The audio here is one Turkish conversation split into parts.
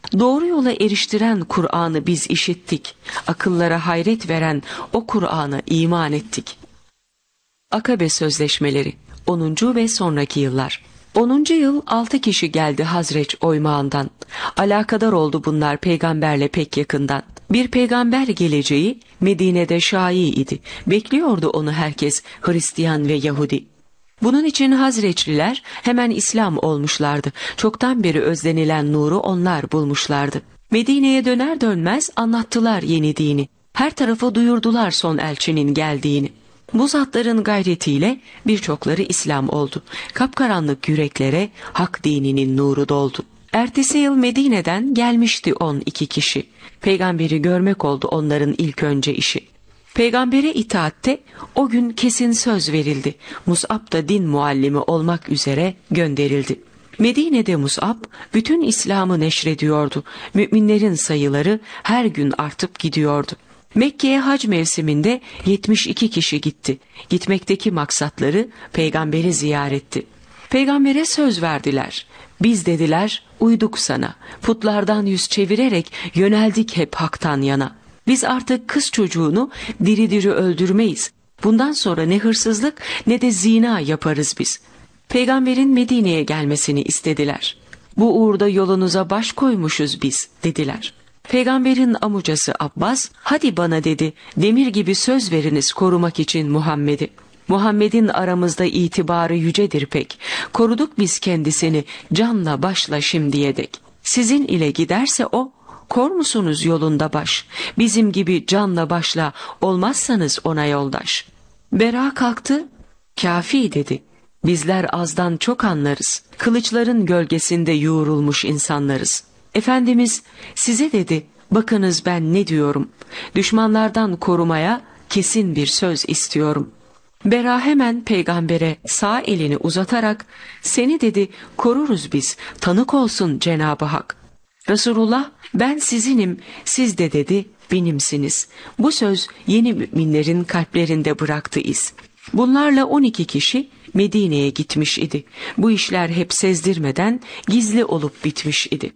Doğru yola eriştiren Kur'an'ı biz işittik. Akıllara hayret veren o Kur'an'a iman ettik. Akabe Sözleşmeleri 10. ve sonraki yıllar. 10. yıl 6 kişi geldi Hazreç oymağından. Alakadar oldu bunlar peygamberle pek yakından. Bir peygamber geleceği Medine'de şai idi. Bekliyordu onu herkes, Hristiyan ve Yahudi. Bunun için Hazreçliler hemen İslam olmuşlardı. Çoktan beri özlenilen nuru onlar bulmuşlardı. Medine'ye döner dönmez anlattılar yeni dini. Her tarafa duyurdular son elçinin geldiğini. Bu zatların gayretiyle birçokları İslam oldu. Kapkaranlık yüreklere hak dininin nuru doldu. Ertesi yıl Medine'den gelmişti 12 kişi. Peygamberi görmek oldu onların ilk önce işi. Peygambere itaatte o gün kesin söz verildi. Mus'ab da din muallimi olmak üzere gönderildi. Medine'de Mus'ab bütün İslam'ı neşrediyordu. Müminlerin sayıları her gün artıp gidiyordu. Mekke'ye hac mevsiminde 72 kişi gitti. Gitmekteki maksatları peygamberi ziyaretti. Peygambere söz verdiler. Biz dediler uyduk sana. Putlardan yüz çevirerek yöneldik hep haktan yana. Biz artık kız çocuğunu diri diri öldürmeyiz. Bundan sonra ne hırsızlık ne de zina yaparız biz. Peygamberin Medine'ye gelmesini istediler. Bu uğurda yolunuza baş koymuşuz biz dediler. Peygamberin amucası Abbas, hadi bana dedi, demir gibi söz veriniz korumak için Muhammed'i. Muhammed'in aramızda itibarı yücedir pek. Koruduk biz kendisini canla başla şimdiye dek. Sizin ile giderse o, kor musunuz yolunda baş? Bizim gibi canla başla olmazsanız ona yoldaş. Bera kalktı, kafi dedi. Bizler azdan çok anlarız. Kılıçların gölgesinde yoğrulmuş insanlarız. Efendimiz size dedi, bakınız ben ne diyorum. Düşmanlardan korumaya kesin bir söz istiyorum. Bera hemen peygambere sağ elini uzatarak, seni dedi koruruz biz, tanık olsun Cenab-ı Hak. Resulullah ben sizinim, siz de dedi benimsiniz. Bu söz yeni müminlerin kalplerinde bıraktı iz. Bunlarla 12 kişi Medine'ye gitmiş idi. Bu işler hep sezdirmeden gizli olup bitmiş idi.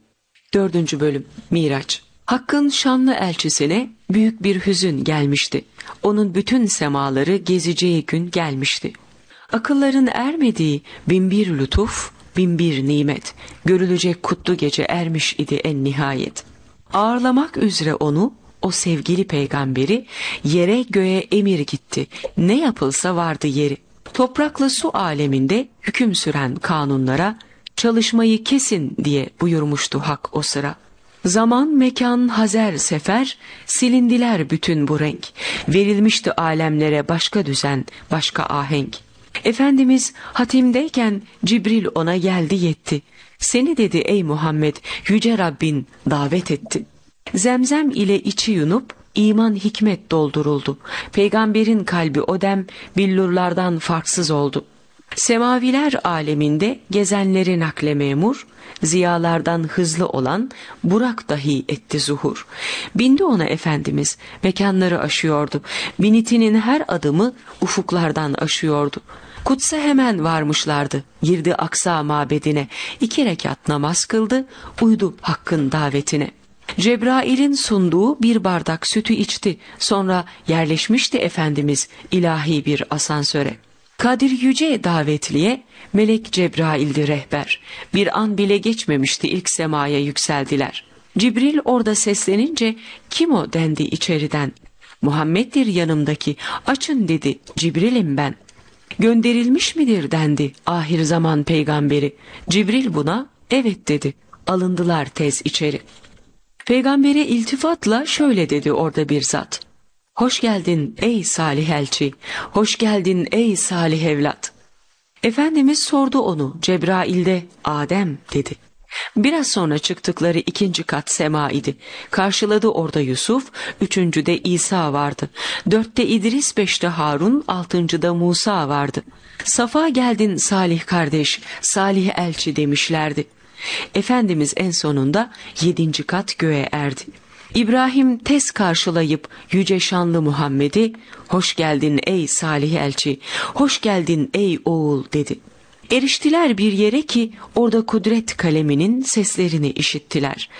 4. bölüm Miraç. Hakk'ın şanlı elçisine büyük bir hüzün gelmişti. Onun bütün semaları gezeceği gün gelmişti. Akılların ermediği binbir lütuf, binbir nimet, görülecek kutlu gece ermiş idi en nihayet. Ağırlamak üzere onu, o sevgili peygamberi, yere göğe emir gitti. Ne yapılsa vardı yeri. Toprakla su aleminde hüküm süren kanunlara, çalışmayı kesin diye buyurmuştu Hak o sıra. Zaman, mekan, hazer, sefer, silindiler bütün bu renk. Verilmişti alemlere başka düzen, başka ahenk. Efendimiz hatimdeyken Cibril ona geldi yetti. Seni dedi ey Muhammed, yüce Rabbin davet etti. Zemzem ile içi yunup, iman hikmet dolduruldu. Peygamberin kalbi o dem billurlardan farksız oldu. Semaviler aleminde gezenleri nakle memur, ziyalardan hızlı olan Burak dahi etti zuhur. Bindi ona Efendimiz, mekanları aşıyordu. Binitinin her adımı ufuklardan aşıyordu. Kudsa hemen varmışlardı, girdi Aksa mabedine, 2 rekat namaz kıldı, uydu Hakk'ın davetine. Cebrail'in sunduğu bir bardak sütü içti, sonra yerleşmişti Efendimiz ilahi bir asansöre. Kadir Yüce davetliye melek Cebrail'di rehber. Bir an bile geçmemişti ilk semaya yükseldiler. Cibril orada seslenince kim o dendi içeriden. Muhammed'dir yanımdaki, açın dedi, Cibril'im ben. Gönderilmiş midir dendi ahir zaman peygamberi. Cibril buna evet dedi, alındılar tez içeri. Peygambere iltifatla şöyle dedi orada bir zat. Hoş geldin ey salih elçi, hoş geldin ey salih evlat. Efendimiz sordu onu, Cebrail'de Adem dedi. Biraz sonra çıktıkları 2. kat sema idi. Karşıladı orada Yusuf, 3.'de İsa vardı. 4'te İdris, 5'te Harun, 6.'da Musa vardı. Safa geldin salih kardeş, salih elçi demişlerdi. Efendimiz en sonunda 7. kat göğe erdi. İbrahim tez karşılayıp yüce şanlı Muhammed'i, hoş geldin ey salih elçi, hoş geldin ey oğul dedi. Eriştiler bir yere ki orada kudret kaleminin seslerini işittiler.